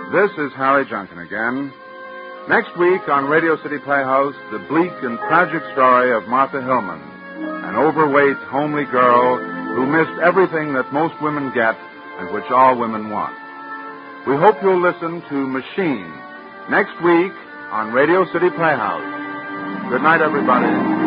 This is Harry Junkin again. Next week on Radio City Playhouse, the bleak and tragic story of Martha Hillman, an overweight, homely girl who missed everything that most women get and which all women want. We hope you'll listen to Machine next week on Radio City Playhouse. Good night, everybody.